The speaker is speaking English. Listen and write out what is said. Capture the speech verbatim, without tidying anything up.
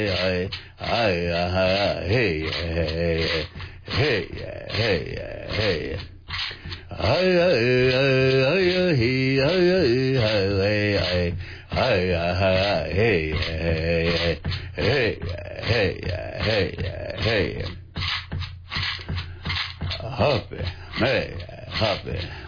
hey, hey, hey, hey, hey, hey. Hey, hey, hey, hey, hey, hey, hey, hey, hey, hey, hey, happy, hey, happy.